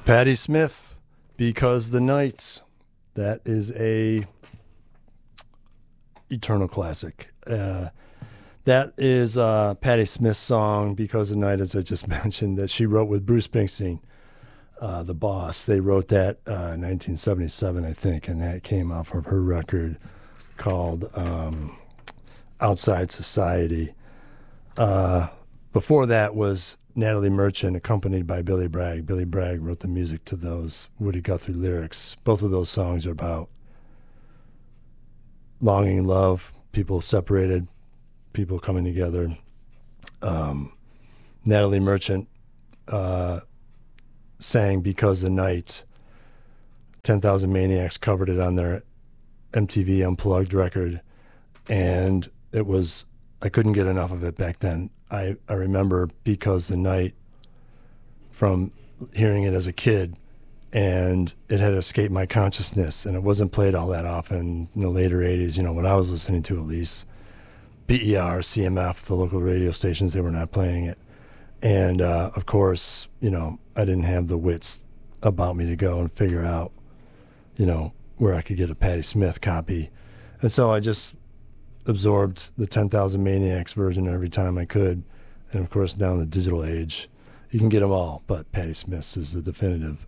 Patti Smith, Because the Night. That is a eternal classic. That is Patti Smith's song, Because the Night, as I just mentioned, that she wrote with Bruce Springsteen, the boss. They wrote that in 1977, I think, and that came off of her record called Outside Society. Before that was Natalie Merchant, accompanied by Billy Bragg. Billy Bragg wrote the music to those Woody Guthrie lyrics. Both of those songs are about longing, love, people separated, people coming together. Natalie Merchant sang Because the Night. 10,000 Maniacs covered it on their MTV Unplugged record, and it was, I couldn't get enough of it back then. I remember Because the Night from hearing it as a kid, and it had escaped my consciousness, and it wasn't played all that often in the later 80s, what I was listening to at least. BER, CMF, the local radio stations, they were not playing it. And, of course, I didn't have the wits about me to go and figure out, where I could get a Patti Smith copy. And so I just absorbed the 10,000 Maniacs version every time I could. And of course, now in the digital age, you can get them all, but Patti Smith's is the definitive.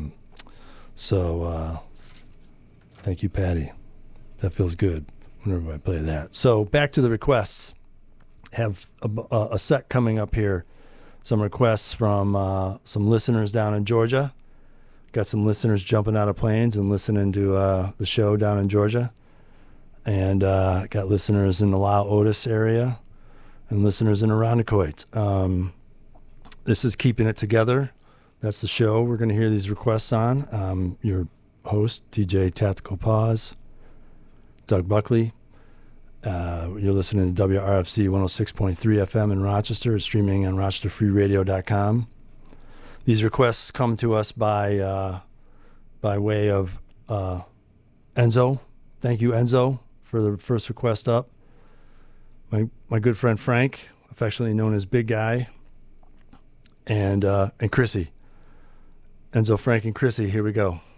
So thank you, Patti. That feels good whenever I play that. So back to the requests. Have a set coming up here. Some requests from some listeners down in Georgia. Got some listeners jumping out of planes and listening to the show down in Georgia. And got listeners in the Lau Otis area and listeners in Irondequoit. This is Keeping It Together. That's the show we're going to hear these requests on. Your host, DJ Tactical Pause, Doug Buckley. You're listening to WRFC 106.3 FM in Rochester. It's streaming on RochesterFreeRadio.com. These requests come to us by way of Enzo. Thank you, Enzo, for the first request up. My good friend Frank, affectionately known as Big Guy, and Chrissy. Enzo, Frank, and Chrissy, here we go.